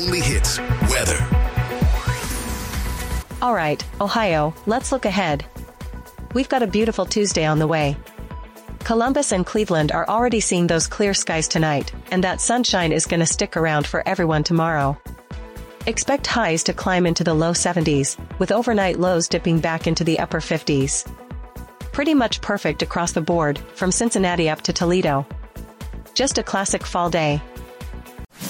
only hits, weather. All right, Ohio, let's look ahead. We've got a beautiful Tuesday on the way. Columbus and Cleveland are already seeing those clear skies tonight, and that sunshine is going to stick around for everyone tomorrow. Expect highs to climb into the low 70s, with overnight lows dipping back into the upper 50s. Pretty much perfect across the board, from Cincinnati up to Toledo. Just a classic fall day.